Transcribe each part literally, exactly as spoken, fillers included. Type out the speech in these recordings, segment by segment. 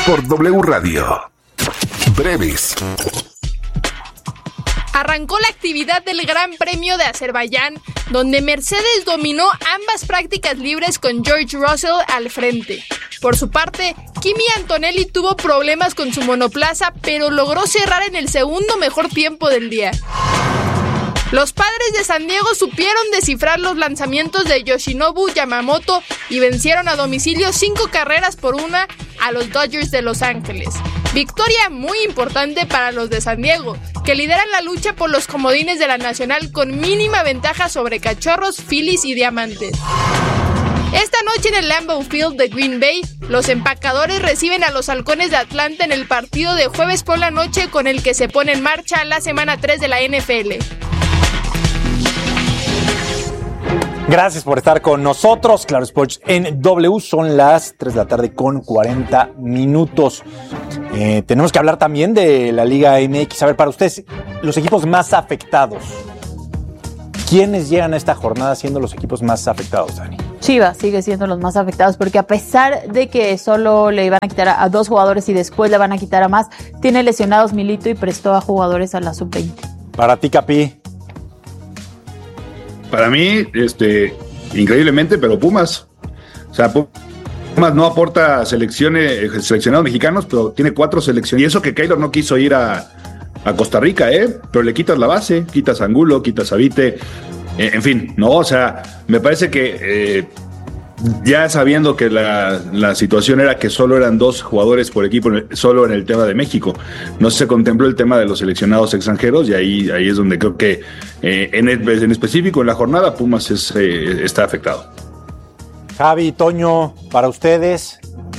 por W Radio. Breves. Arrancó la actividad del Gran Premio de Azerbaiyán, donde Mercedes dominó ambas prácticas libres con George Russell al frente. Por su parte, Kimi Antonelli tuvo problemas con su monoplaza, pero logró cerrar en el segundo mejor tiempo del día. Los Padres de San Diego supieron descifrar los lanzamientos de Yoshinobu Yamamoto y vencieron a domicilio cinco carreras por una a los Dodgers de Los Ángeles. Victoria muy importante para los de San Diego, que lideran la lucha por los comodines de la Nacional con mínima ventaja sobre Cachorros, Phillies y Diamantes. Esta noche en el Lambeau Field de Green Bay, los empacadores reciben a los Halcones de Atlanta en el partido de jueves por la noche con el que se pone en marcha la semana tres de la N F L. Gracias por estar con nosotros. Claro Sports en W, son las tres de la tarde con cuarenta minutos. Eh, tenemos que hablar también de la Liga M X. A ver, para ustedes, los equipos más afectados. ¿Quiénes llegan a esta jornada siendo los equipos más afectados, Dani? Chivas sigue siendo los más afectados porque a pesar de que solo le iban a quitar a, a dos jugadores y después le van a quitar a más, tiene lesionados Milito y prestó a jugadores a la sub veinte. Para ti, Capi. Para mí, este, increíblemente, pero Pumas. O sea, Pumas no aporta selecciones, seleccionados mexicanos, pero tiene cuatro selecciones. Y eso que Keylor no quiso ir a, a Costa Rica, ¿eh? Pero le quitas la base, quitas a Angulo, quitas a Vite. Eh, en fin, no, o sea, me parece que eh, ya sabiendo que la, la situación era que solo eran dos jugadores por equipo, solo en el tema de México, no se contempló el tema de los seleccionados extranjeros y ahí, ahí es donde creo que eh, en, en específico en la jornada Pumas es, eh, está afectado. Javi, Toño, para ustedes.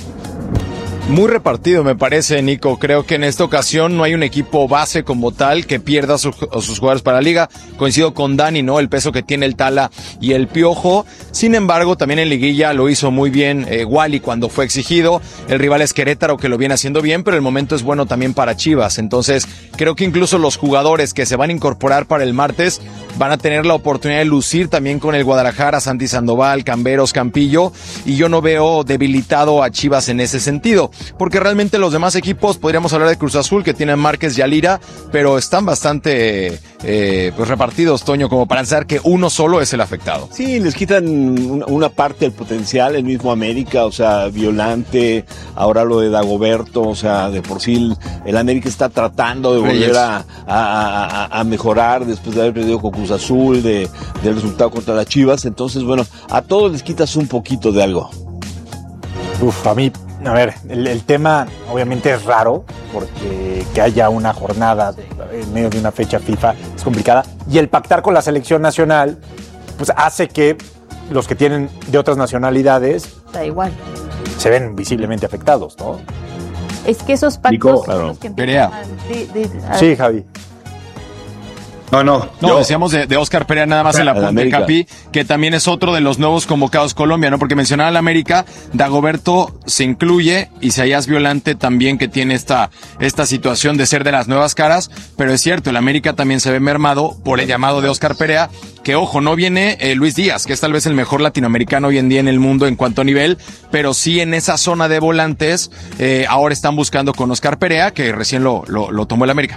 Muy repartido me parece, Nico. Creo que en esta ocasión no hay un equipo base como tal que pierda a sus, a sus jugadores para la liga. Coincido con Dani, ¿no? El peso que tiene el Tala y el Piojo. Sin embargo, también en liguilla lo hizo muy bien eh, Wally cuando fue exigido. El rival es Querétaro, que lo viene haciendo bien, pero el momento es bueno también para Chivas. Entonces, creo que incluso los jugadores que se van a incorporar para el martes van a tener la oportunidad de lucir también con el Guadalajara, Santi Sandoval, Camberos, Campillo. Y yo no veo debilitado a Chivas en ese sentido. Porque realmente los demás equipos, podríamos hablar de Cruz Azul, que tienen Márquez y Alira, pero están bastante eh, pues repartidos, Toño, como para pensar que uno solo es el afectado. Sí, les quitan una, una parte del potencial, el mismo América, o sea, Violante, ahora lo de Dagoberto, o sea, de por sí el, el América está tratando de volver a, a, a, a mejorar después de haber perdido con Cruz Azul, de, del resultado contra las Chivas. Entonces, bueno, a todos les quitas un poquito de algo. Uf, a mí... A ver, el, el tema obviamente es raro, porque que haya una jornada en medio de una fecha FIFA es complicada, y el pactar con la selección nacional pues hace que los que tienen de otras nacionalidades da igual, se ven visiblemente afectados, ¿no? Es que esos pactos Nico, son los que empiezan a, de, de, a Sí, Javi. No, no. No, yo, decíamos de, de Oscar Perea nada más en la punta de Capi, que también es otro de los nuevos convocados Colombia, ¿no? Porque mencionaba al América, Dagoberto se incluye, Isaías Violante también, que tiene esta, esta situación de ser de las nuevas caras, pero es cierto, el América también se ve mermado por el llamado de Oscar Perea, que ojo, no viene eh, Luis Díaz, que es tal vez el mejor latinoamericano hoy en día en el mundo en cuanto a nivel, pero sí en esa zona de volantes, eh, ahora están buscando con Oscar Perea, que recién lo, lo, lo tomó el América.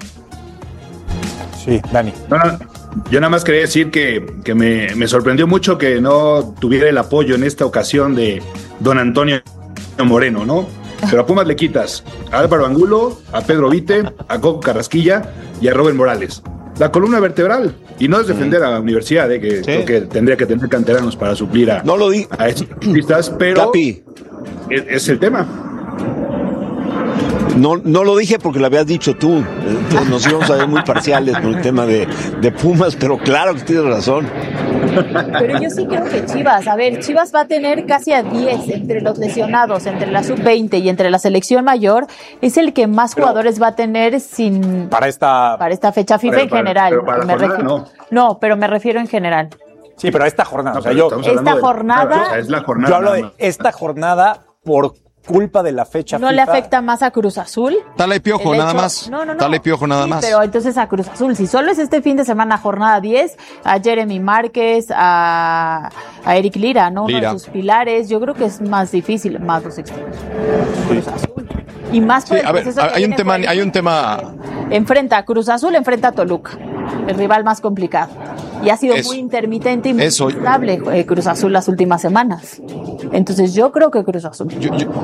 Sí, Dani. No, no, yo nada más quería decir que, que me, me sorprendió mucho que no tuviera el apoyo en esta ocasión de don Antonio Moreno, ¿no? Pero a Pumas le quitas a Álvaro Angulo, a Pedro Vite, a Coco Carrasquilla y a Robert Morales. La columna vertebral. Y no es defender a la universidad, ¿eh? que sí. Creo que tendría que tener canteranos para suplir a, no lo di- a estos artistas, pero Capi. Es, es el tema. No, no lo dije porque lo habías dicho tú. Entonces nos íbamos a ver muy parciales con el tema de, de Pumas, pero claro que tienes razón. Pero yo sí creo que Chivas, a ver, Chivas va a tener casi a diez entre los lesionados, entre la sub veinte y entre la selección mayor, es el que más pero, jugadores va a tener sin para esta para esta fecha FIFA para, en general. Pero para la me jornada, refiero, no. no, pero me refiero en general. Sí, pero esta jornada, no, o sea, yo esta jornada, de, es la jornada, yo hablo de esta jornada por culpa de la fecha ¿no FIFA? le afecta más a Cruz Azul? Tala y Piojo, hecho, nada más. No, no, no. Tala y Piojo, nada sí, más. Pero entonces a Cruz Azul, si solo es este fin de semana, jornada diez, a Jeremy Márquez, a, a Eric Lira, ¿no? Lira. Uno de sus pilares, yo creo que es más difícil, más los extremos. Cruz Azul. Y más por Sí, el a ver, proceso que hay un viene tema, por el- hay un tema. Enfrenta a Cruz Azul, enfrenta a Toluca, el rival más complicado. Y ha sido Eso. muy intermitente y muy Eso. estable eh, Cruz Azul las últimas semanas. Entonces yo creo que Cruz Azul. Yo, yo,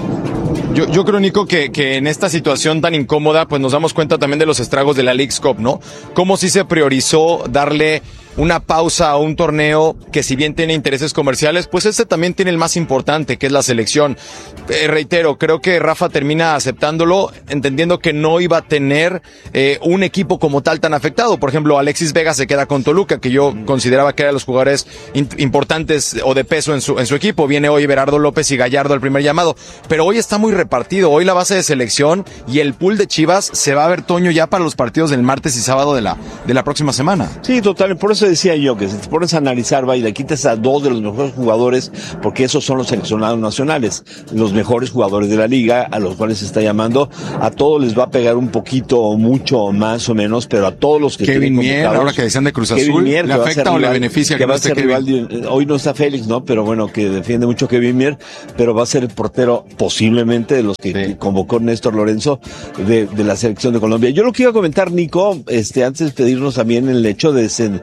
yo, yo creo, Nico, que, que en esta situación tan incómoda, pues nos damos cuenta también de los estragos de la Leagues Cup, ¿no? Cómo sí se priorizó darle una pausa a un torneo que, si bien tiene intereses comerciales, pues este también tiene el más importante, que es la selección. Eh, reitero, creo que Rafa termina aceptándolo, entendiendo que no iba a tener eh, un equipo como tal tan afectado. Por ejemplo, Alexis Vega se queda con Toluca, que yo consideraba que eran los jugadores in- importantes o de peso en su, en su equipo. Viene hoy Berardo López y Gallardo al primer llamado, pero hoy está muy repartido. Hoy la base de selección y el pool de Chivas se va a ver, Toño, ya para los partidos del martes y sábado de la, de la próxima semana. Sí, total, por eso decía yo que si te pones a analizar, va, y le quitas a dos de los mejores jugadores, porque esos son los seleccionados nacionales, los mejores jugadores de la liga, a los cuales se está llamando, a todos les va a pegar un poquito o mucho más o menos, pero a todos los que Kevin tienen Mier, convocados, ahora que decían de Cruz Kevin Azul, Mier, ¿le que va a afecta ser o le rival- beneficia que que va no a esté ser Kevin? rival de- hoy no está Félix, ¿no? Pero bueno, que defiende mucho Kevin Mier, pero va a ser el portero posiblemente de los que Sí. convocó Néstor Lorenzo de, de la selección de Colombia. Yo lo que iba a comentar, Nico, este, antes de pedirnos también el hecho de ser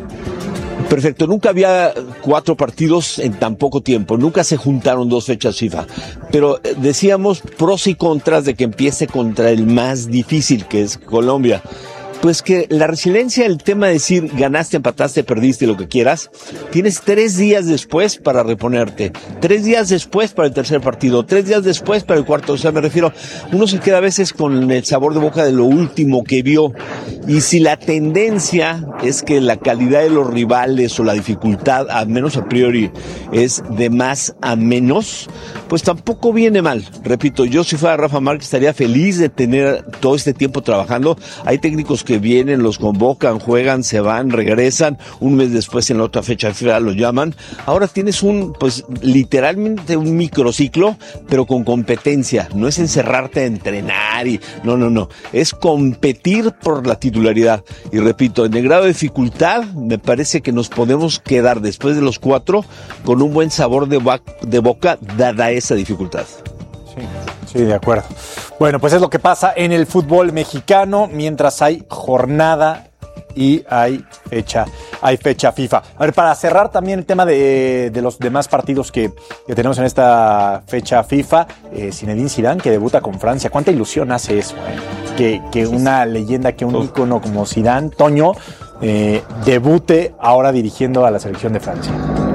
perfecto, nunca había cuatro partidos en tan poco tiempo, nunca se juntaron dos fechas FIFA, pero eh, decíamos pros y contras de que empiece contra el más difícil, que es Colombia. Pues que la resiliencia, el tema de decir ganaste, empataste, perdiste, lo que quieras, tienes tres días después para reponerte, tres días después para el tercer partido, tres días después para el cuarto. O sea, me refiero, uno se queda a veces con el sabor de boca de lo último que vio, y si la tendencia es que la calidad de los rivales o la dificultad, al menos a priori, es de más a menos, pues tampoco viene mal. Repito, yo si fuera Rafa Márquez estaría feliz de tener todo este tiempo trabajando. Hay técnicos que vienen, los convocan, juegan, se van, regresan, un mes después en la otra fecha FIFA los llaman. Ahora tienes un, pues literalmente un microciclo, pero con competencia. No es encerrarte a entrenar y no, no, no. Es competir por la titularidad. Y repito, en el grado de dificultad, me parece que nos podemos quedar después de los cuatro con un buen sabor de, ba- de boca, dada esa dificultad. Sí, sí, de acuerdo. Bueno, pues es lo que pasa en el fútbol mexicano mientras hay jornada y hay fecha, hay fecha FIFA. A ver, para cerrar también el tema de, de los demás partidos que, que tenemos en esta fecha FIFA, eh, Zinedine Zidane, que debuta con Francia. ¿Cuánta ilusión hace eso? Eh? Que, que una leyenda, que un Uf. ícono como Zidane, Toño, eh, debute ahora dirigiendo a la selección de Francia.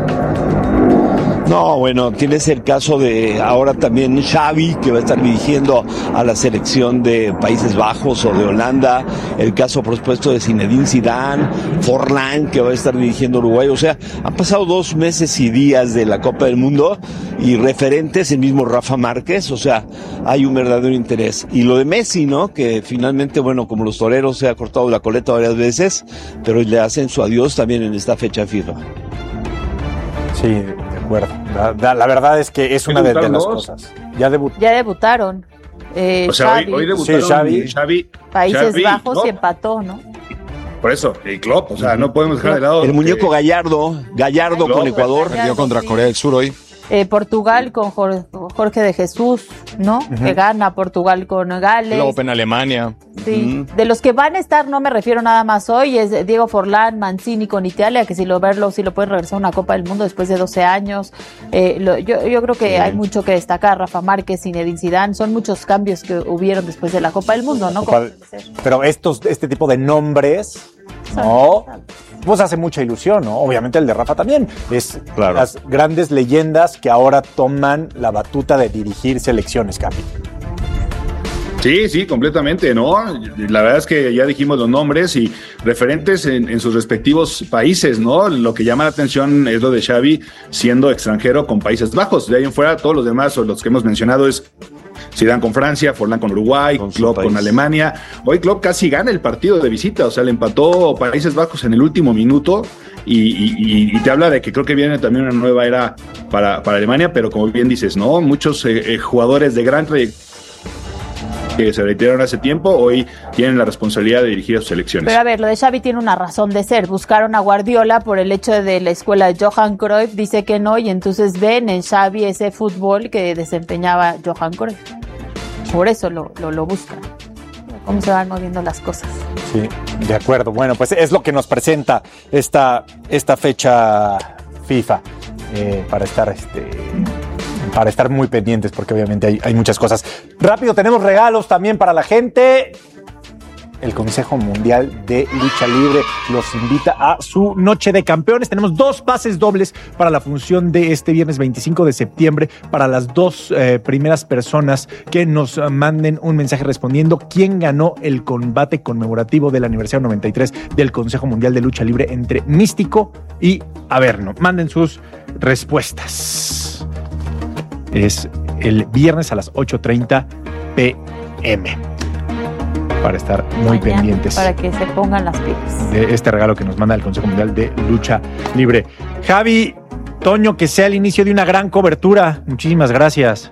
No, bueno, tienes el caso de ahora también Xavi, que va a estar dirigiendo a la selección de Países Bajos o de Holanda, el caso por supuesto de Zinedine Zidane, Forlán, que va a estar dirigiendo Uruguay. O sea, han pasado dos meses y días de la Copa del Mundo y referentes, el mismo Rafa Márquez. O sea, hay un verdadero interés. Y lo de Messi, ¿no? Que finalmente, bueno, como los toreros, se ha cortado la coleta varias veces, pero le hacen su adiós también en esta fecha FIFA. Sí, de acuerdo. La, la- la verdad es que es una de, de las debutaron dos. cosas. Ya debutó. Ya debutaron. Eh, O sea, hoy, Xavi, hoy debutaron Sí, Xavi. Xavi, Países Xavi, Bajos Klopp. y empató, ¿no? Por eso, y Klopp, o sea, no podemos dejar de lado. El muñeco que- Gallardo, Gallardo con Ecuador. Perdió contra Corea del Sur hoy. Eh, Portugal con Jor- Jorge de Jesús, ¿no? Que gana Portugal con Gales. Luego en Alemania. Sí. De los que van a estar, no me refiero nada más hoy, es Diego Forlán, Mancini con Italia, que si lo verlo, si lo pueden regresar a una Copa del Mundo después de doce años. Eh, lo- yo, yo creo que hay mucho que destacar. Rafa Márquez, Zinedine Zidane, son muchos cambios que hubieron después de la Copa del Mundo, ¿no? Copa- Como debe ser. Pero estos, este tipo de nombres, no, pues hace mucha ilusión, ¿no? Obviamente el de Rafa también. Es Claro. las grandes leyendas que ahora toman la batuta de dirigir selecciones, Capi. Sí, sí, completamente, ¿no? La verdad es que ya dijimos los nombres y referentes en, en sus respectivos países, ¿no? Lo que llama la atención es lo de Xavi siendo extranjero con Países Bajos. De ahí en fuera, todos los demás, o los que hemos mencionado, es Zidane con Francia, Forlán con Uruguay, Con su Klopp país. con Alemania. Hoy Klopp casi gana el partido de visita, o sea, le empató Países Bajos en el último minuto. Y, y, y te habla de que creo que viene también una nueva era para, para Alemania, pero como bien dices, ¿no? Muchos eh, eh, jugadores de gran trayectoria que se retiraron hace tiempo, hoy tienen la responsabilidad de dirigir a sus selecciones. Pero a ver, lo de Xavi tiene una razón de ser. Buscaron a Guardiola por el hecho de la escuela de Johan Cruyff, dice que no, y entonces ven en Xavi ese fútbol que desempeñaba Johan Cruyff. Sí, por eso lo, lo, lo buscan. Cómo se van moviendo las cosas. Sí, de acuerdo. Bueno, pues es lo que nos presenta esta, esta fecha FIFA eh, para estar este, para estar muy pendientes, porque obviamente hay, hay muchas cosas. Rápido, tenemos regalos también para la gente. El Consejo Mundial de Lucha Libre los invita a su Noche de Campeones. Tenemos dos pases dobles para la función de este viernes veinticinco de septiembre para las dos eh, primeras personas que nos manden un mensaje respondiendo quién ganó el combate conmemorativo del aniversario noventa y tres del Consejo Mundial de Lucha Libre entre Místico y Averno. Manden sus respuestas. Es el viernes a las ocho treinta pe eme. Para estar muy Mañana, pendientes. Para que se pongan las pilas. De este regalo que nos manda el Consejo Mundial de Lucha Libre. Javi, Toño, que sea el inicio de una gran cobertura. Muchísimas gracias.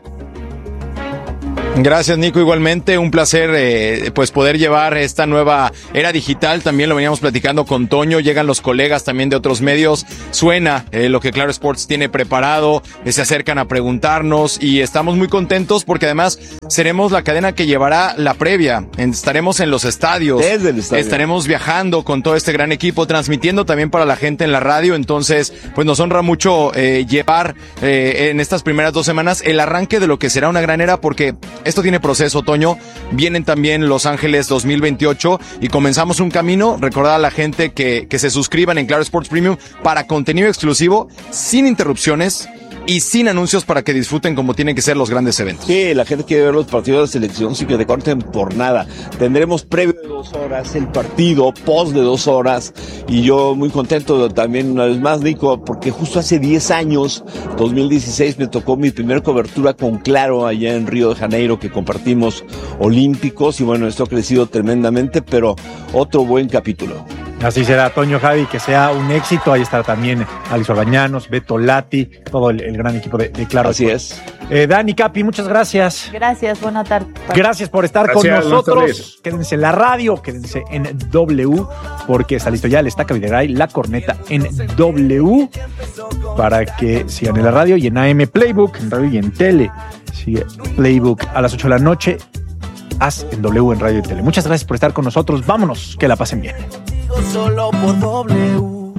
Gracias, Nico. Igualmente, un placer eh, pues poder llevar esta nueva era digital. También lo veníamos platicando con Toño. Llegan los colegas también de otros medios. Suena eh, lo que Claro Sports tiene preparado. Eh, se acercan a preguntarnos y estamos muy contentos porque además seremos la cadena que llevará la previa. Estaremos en los estadios. Desde el estadio. Estaremos viajando con todo este gran equipo, transmitiendo también para la gente en la radio. Entonces, pues nos honra mucho eh, llevar eh, en estas primeras dos semanas el arranque de lo que será una gran era, porque esto tiene proceso, Toño. Vienen también Los Ángeles dos mil veintiocho y comenzamos un camino. Recordar a la gente que, que se suscriban en Claro Sports Premium para contenido exclusivo, sin interrupciones y sin anuncios, para que disfruten como tienen que ser los grandes eventos. Sí, la gente quiere ver los partidos de selección sin que te corten por nada. Tendremos previo de dos horas, el partido, post de dos horas, y yo muy contento también una vez más, Nico, porque justo hace diez años, dos mil dieciséis, me tocó mi primer cobertura con Claro allá en Río de Janeiro, que compartimos olímpicos, y bueno, esto ha crecido tremendamente, pero otro buen capítulo. Así será, Toño, Javi, que sea un éxito. Ahí estará también Alex Orbañanos, Beto Lati, todo el, el gran equipo de, de Claro. Así es. Eh, Dani, Capi, muchas gracias. Gracias, buena tarde. Gracias por estar Gracias, con nosotros. Quédense en la radio, quédense en W, porque está listo ya el Estaca Videgaray, la corneta en W, para que sigan en la radio y en A M Playbook, en radio y en tele. Sigue Playbook a las ocho de la noche. Haz en W, en radio y tele. Muchas gracias por estar con nosotros. Vámonos, que la pasen bien. Solo por W.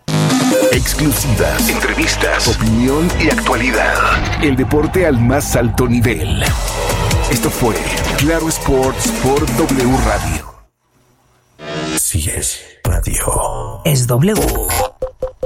Exclusivas, entrevistas, opinión y actualidad. El deporte al más alto nivel. Esto fue Claro Sports por W Radio. Si es radio, Es W.